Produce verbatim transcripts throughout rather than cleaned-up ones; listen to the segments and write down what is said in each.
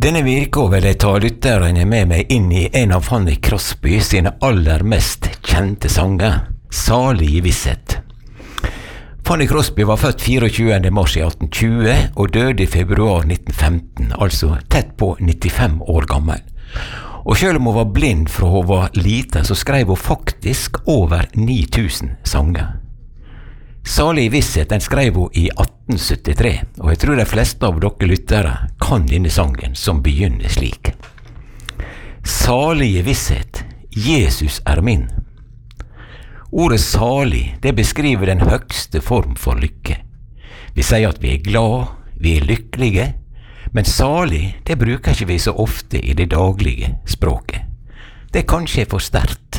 Denne virka vil jeg ta lytterne med meg inn i en av Fanny Crosby sine aller mest kjente sanger, Salig i visshet. Fanny Crosby var født tjuefire mars i atten tjue og døde i februar nitten femten, altså tett på nittifem år gammel. Og selv om hun var blind fra hun var liten, så skrev hun faktisk over ni tusen sanger. Salig i visshet, den skrev hun i atten syttitre, og jeg tror de fleste av dere lyttere kan denne sangen som begynner slik. Salig i visshet, Jesus er min. Ordet salig, det beskriver den høgste form for lykke. Vi sier at vi er glad, vi er lykkelige, men salig, det bruker ikke vi så ofte i det daglige språket. Det er kanskje for sterkt.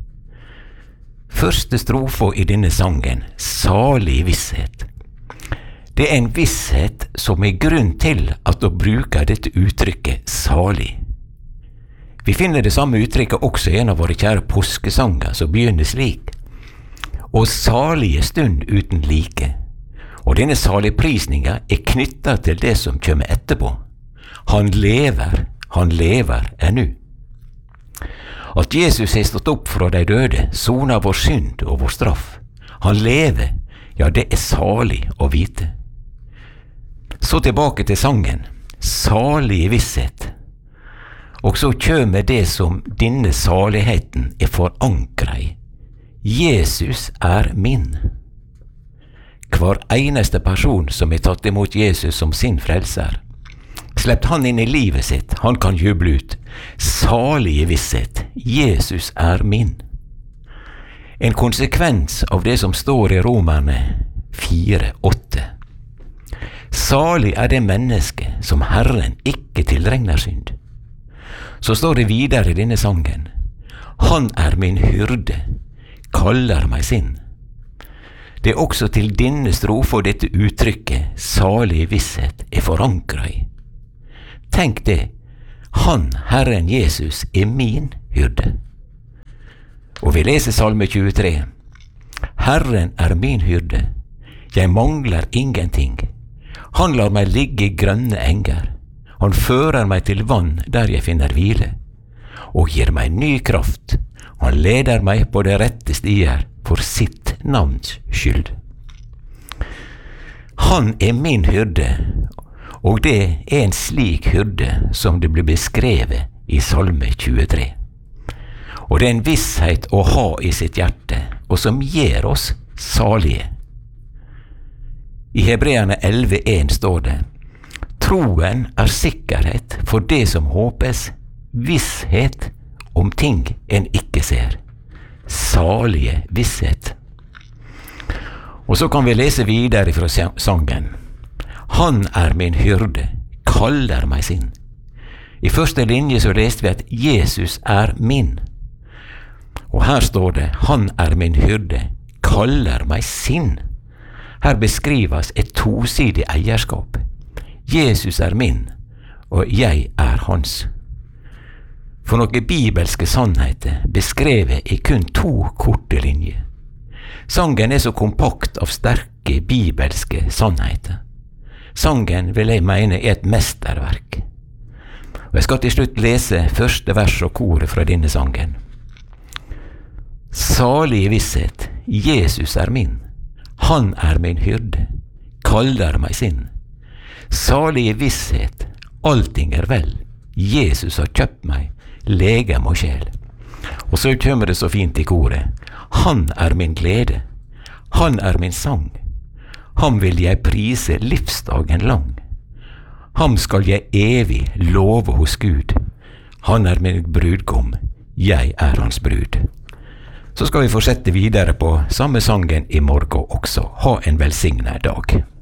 Første strofa i denne sangen, Salig visshet. Det er en visshet som er grunn til at å bruke dette uttrykket salig. Vi finner det samme uttrykket også i en av våre kjære påskesanger som begynner slik. Og salige stund uten like. Og denne saligprisninga er knyttet til det som kommer etterpå. Han lever, han lever ennå. At Jesus har stått opp fra de døde, sonet vår synd og vår straff. Han lever, ja, det er salig å vite. Så tilbake til sangen, Salig i visshet. Og så kommer det som denne saligheten er forankret i. Jesus er min. Hver eneste person som har tatt imot Jesus som sin frelser, Slepp han inn i livet sitt, han kan juble ut. Salig i visshet, Jesus er min. En konsekvens av det som står i Romerne fire åtte. Salig er det menneske som Herren ikke tilregner synd. Så står det videre i denne sangen. Han er min hyrde, kaller meg sin. Det er også til denne strofe og dette uttrykket salig i visshet er forankret i. Tenk det, han, Herren Jesus, er min hyrde. Og vi leser Salme tjuetre. Herren er min hyrde, jeg mangler ingenting. Han lar meg ligge i grønne enger. Han fører meg til vann der jeg finner hvile, og gir meg ny kraft. Han leder meg på det rette stier for sitt navns skyld. Han er min hyrde, og det er en slik hyrde som det blir beskrevet i Salme tjuetre. Og det er en visshet å ha i sitt hjerte, og som gjør oss salige. I Hebreerne elleve én står det, troen er sikkerhet for det som håpes, visshet om ting en ikke ser. Salige visshet. Og så kan vi lese videre fra sangen. Han er min hyrde, kaller meg sin. I første linje så leste vi at Jesus er min. Og her står det, han er min hyrde, kaller meg sin. Her beskrives et tosidig eierskap. Jesus er min, og jeg er hans. For noen bibelske sannheter beskrevet i kun to korte linjer. Sangen er så kompakt av sterke bibelske sannheter. Sangen vil jeg mene er et mesterverk. Og jeg skal til slutt lese første vers og koret fra denne sangen. Salig i visshet, Jesus er min. Han er min hyrde, kaller meg sin. Salig i visshet, allting er vel. Jesus har kjøpt meg, legem og sjel. Og så kommer det så fint i koret. Han er min glede, han er min sang. Ham vil jeg prise livsdagen lang. Ham skal jeg evig love hos Gud. Han er min brudgom, jeg er hans brud. Så skal vi fortsette videre på samme sangen i morgen også. Ha en velsignet dag.